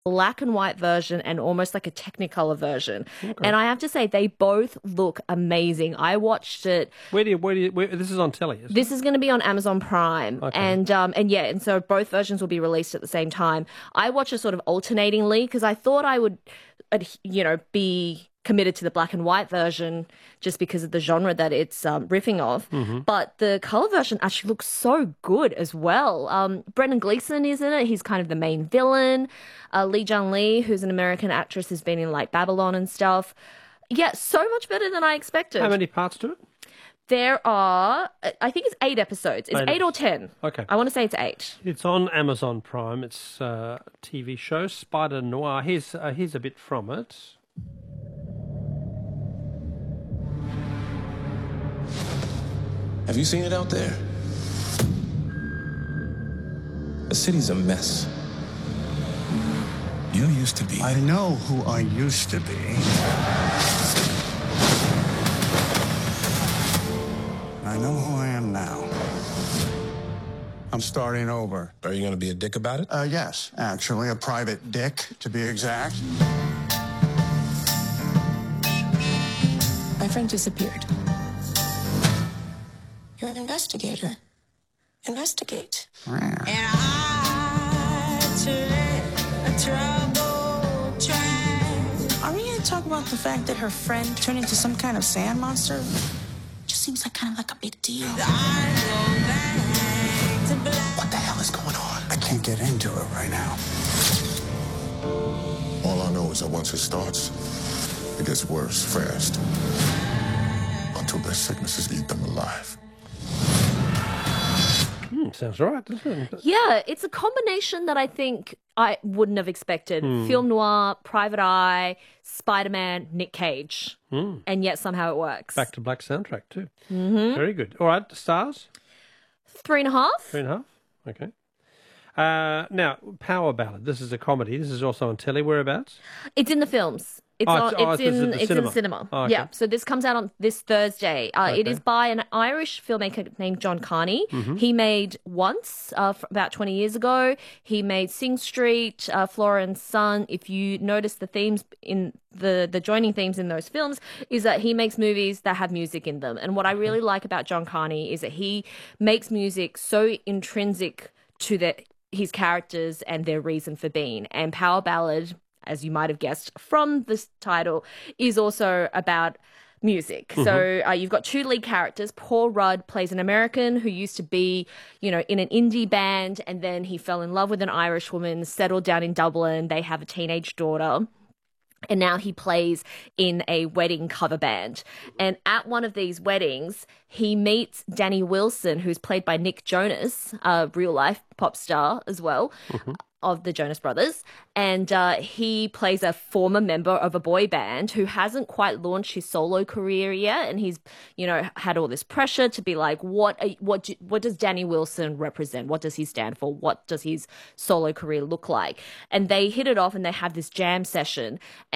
black and white version and almost like a Technicolor version. Okay. And I have to say, they both look amazing. I watched it. Where this is on telly, isn't it? This is going to be on Amazon Prime. Okay. And so both versions will be released at the same time. I watch it sort of alternatingly because I thought I would, be committed to the black and white version just because of the genre that it's riffing off. But the color version actually looks so good as well. Brendan Gleeson is in it. He's kind of the main villain. Lee Jung Lee, who's an American actress, has been in like Babylon and stuff. Yeah, so much better than I expected. How many parts to it? There are, I think it's 8 episodes. It's 8 or 10. Okay. I want to say it's 8. It's on Amazon Prime. It's a TV show, Spider Noir. Here's a bit from it. Have you seen it out there? The city's a mess. You used to be. I know who I used to be. I know who I am now. I'm starting over. Are you going to be a dick about it? Yes, actually, a private dick, to be exact. My friend disappeared. You're an investigator. Investigate. Yeah. And I took a trouble train. Are we going to talk about the fact that her friend turned into some kind of sand monster? Just seems like kind of like a big deal. What the hell is going on? I can't get into it right now. All I know is that once it starts, it gets worse fast. Until their sicknesses eat them alive. Sounds right, doesn't it? Yeah, it's a combination that I think I wouldn't have expected. Film noir, Private Eye, Spider-Man, Nick Cage. And yet somehow it works. Back to Black soundtrack too. Very good. All right, stars? 3.5. 3.5. Okay. Now, Power Ballad. This is a comedy. This is also on telly. Whereabouts? It's in the films. It's in the cinema. Oh, okay. Yeah, so this comes out on this Thursday. It is by an Irish filmmaker named John Carney. He made Once about 20 years ago. He made Sing Street, Flora and Son. If you notice the themes in the joining themes in those films is that he makes movies that have music in them. And what I really like about John Carney is that he makes music so intrinsic to his characters and their reason for being. And Power Ballad, as you might have guessed from this title, is also about music. So you've got 2 lead characters. Paul Rudd plays an American who used to be, in an indie band, and then he fell in love with an Irish woman, settled down in Dublin. They have a teenage daughter. And now he plays in a wedding cover band. And at one of these weddings, he meets Danny Wilson, who's played by Nick Jonas, a real-life pop star as well, of the Jonas Brothers. And he plays a former member of a boy band who hasn't quite launched his solo career yet. And he's, had all this pressure to be like, what does Danny Wilson represent? What does he stand for? What does his solo career look like? And they hit it off and they have this jam session.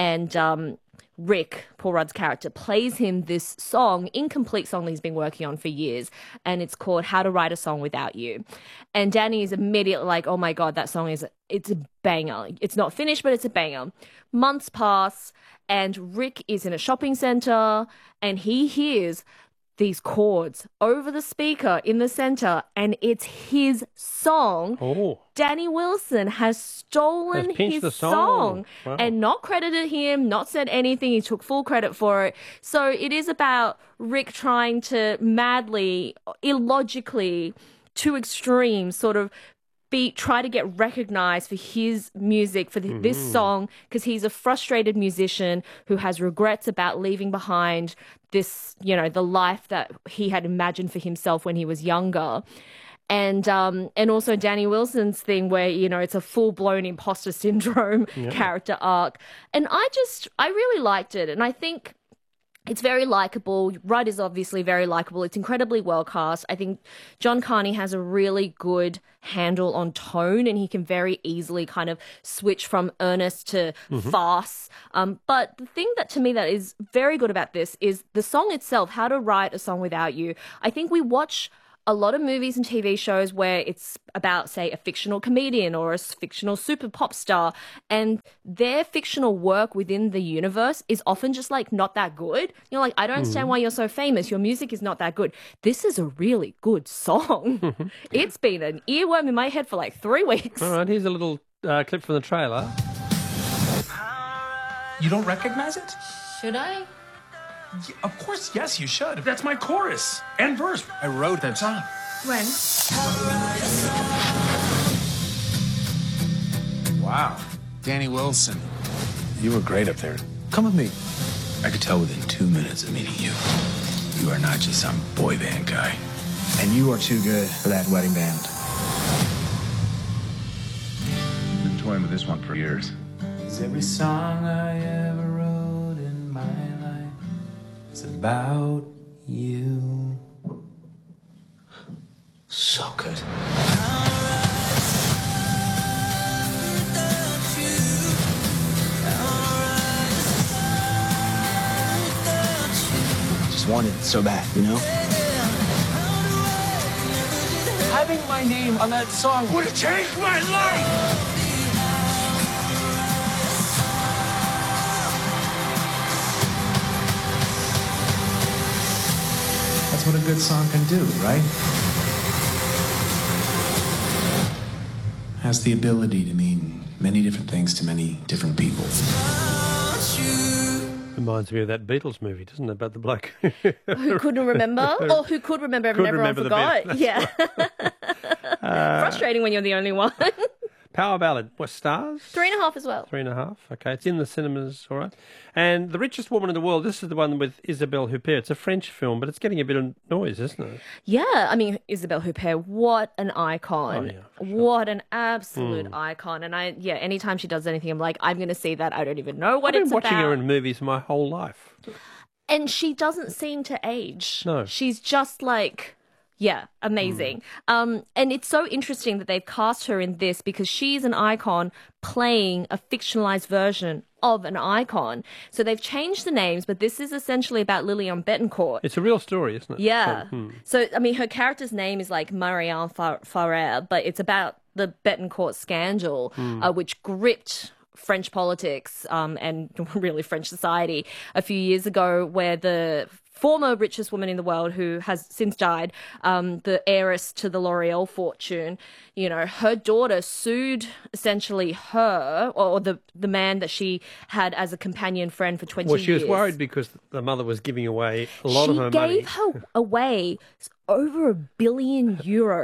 And Rick, Paul Rudd's character, plays him this song, incomplete song that he's been working on for years, and it's called How to Write a Song Without You. And Danny is immediately like, oh my God, that song it's a banger. It's not finished, but it's a banger. Months pass, and Rick is in a shopping center, and he hears these chords over the speaker in the center, and it's his song. Oh. Danny Wilson has stolen his song Wow. and not credited him, not said anything. He took full credit for it. So it is about Rick trying to madly, illogically, to extremes, sort of try to get recognized for his music, for this song, because he's a frustrated musician who has regrets about leaving behind this, the life that he had imagined for himself when he was younger. And also Danny Wilson's thing where, it's a full-blown imposter syndrome character arc. And I really liked it. And I think it's very likable. Rudd is obviously very likable. It's incredibly well cast. I think John Carney has a really good handle on tone, and he can very easily kind of switch from earnest to farce. But the thing that to me that is very good about this is the song itself, How to Write a Song Without You. I think we watch a lot of movies and TV shows where it's about, say, a fictional comedian or a fictional super pop star, and their fictional work within the universe is often just like not that good. You're like, I don't understand why you're so famous. Your music is not that good. This is a really good song. It's been an earworm in my head for like 3 weeks. All right, here's a little clip from the trailer. You don't recognize it? Should I? Of course, yes, you should. That's my chorus and verse. I wrote that song. When? Wow. Danny Wilson. You were great up there. Come with me. I could tell within 2 minutes of meeting you, you are not just some boy band guy. And you are too good for that wedding band. Been toying with this one for years. Cause every song I ever wrote in my life is about you. So good. Just wanted it so bad, you know? Having my name on that song would have changed my life! That's what a good song can do, right? Has the ability to mean many different things to many different people. Reminds me of that Beatles movie, doesn't it, about the bloke Who couldn't remember? Or who could remember and everyone forgot? Yeah. Frustrating when you're the only one. Power Ballad. What, stars? 3.5 as well. 3.5. Okay, it's in the cinemas, all right. And The Richest Woman in the World, this is the one with Isabelle Huppert. It's a French film, but it's getting a bit of noise, isn't it? Yeah, I mean, Isabelle Huppert, what an icon. Oh, yeah, for sure. What an absolute icon. And anytime she does anything, I'm like, I'm going to see that. I don't even know what I've it's been watching about. her in movies my whole life. And she doesn't seem to age. No. She's just like... Yeah, amazing. And it's so interesting that they've cast her in this because she's an icon playing a fictionalized version of an icon. So they've changed the names, but this is essentially about Liliane Bettencourt. It's a real story, isn't it? Yeah. So, I mean, her character's name is like Marianne Farrer, but it's about the Bettencourt scandal, which gripped French politics and really French society a few years ago, where the former richest woman in the world, who has since died, the heiress to the L'Oreal fortune, you know, her daughter sued essentially her or the man that she had as a companion friend for 20 years. Well, she was worried because the mother was giving away a lot of her money. She gave her away over €1 billion.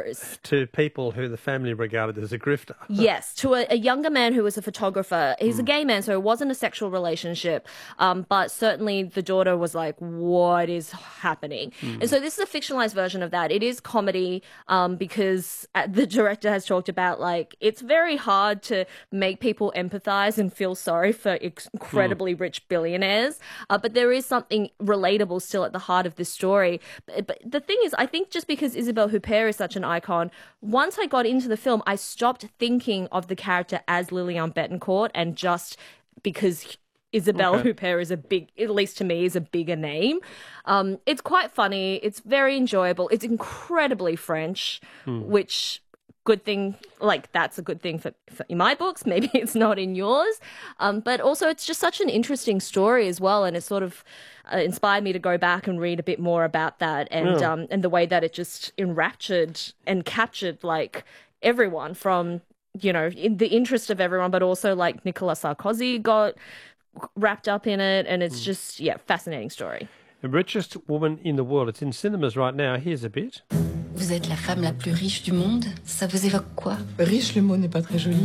To people who the family regarded as a grifter. Yes, to a younger man who was a photographer. He's a gay man, so it wasn't a sexual relationship. But certainly the daughter was like, what is happening? And so this is a fictionalized version of that. It is comedy because the director has talked about, like, it's very hard to make people empathize and feel sorry for incredibly rich billionaires. But there is something relatable still at the heart of this story. But the thing is, I think just because Isabelle Huppert is such an icon, once I got into the film, I stopped thinking of the character as Liliane Bettencourt, and just because Isabelle Huppert is a big, at least to me, is a bigger name. It's quite funny. It's very enjoyable. It's incredibly French, which... good thing, like that's a good thing for in my books. Maybe it's not in yours, but also it's just such an interesting story as well, and it sort of inspired me to go back and read a bit more about that, and the way that it just enraptured and captured like everyone from, you know, in the interest of everyone, but also like Nicolas Sarkozy got wrapped up in it, and it's just fascinating story. The Richest Woman in the World. It's in cinemas right now. Here's a bit. Vous êtes la femme la plus riche du monde. Ça vous évoque quoi? Riche, le mot n'est pas très joli.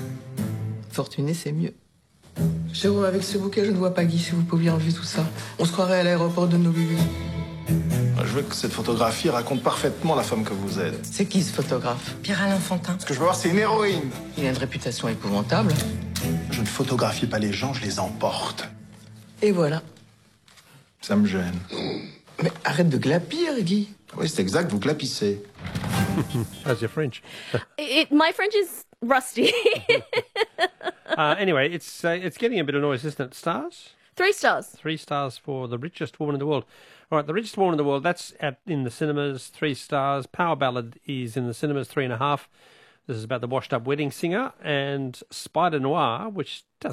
Fortuné, c'est mieux. Chéro, avec ce bouquet, je ne vois pas Guy, si vous pouviez enlever tout ça. On se croirait à l'aéroport de Honolulu. Je veux que cette photographie raconte parfaitement la femme que vous êtes. C'est qui ce photographe? Pierre-Alain Fantin. Ce que je veux voir, c'est une héroïne. Il a une réputation épouvantable. Je ne photographie pas les gens, je les emporte. Et voilà. Ça me gêne. Mais arrête de glapir, Guy. Oui, c'est exact, vous glapissez. How's your French? My French is rusty. Anyway, it's getting a bit of noise, isn't it? Stars? 3 stars. 3 stars for The Richest Woman in the World. All right, The Richest Woman in the World, that's in the cinemas, 3 stars. Power Ballad is in the cinemas, 3.5. This is about the washed-up wedding singer. And Spider Noir, which does